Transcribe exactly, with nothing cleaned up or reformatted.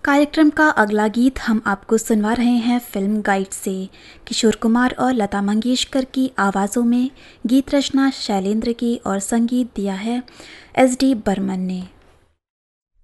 कार्यक्रम का अगला गीत हम आपको सुनवा रहे हैं फिल्म गाइड से। किशोर कुमार और लता मंगेशकर की आवाज़ों में गीत रचना शैलेंद्र की और संगीत दिया है एस डी बर्मन ने।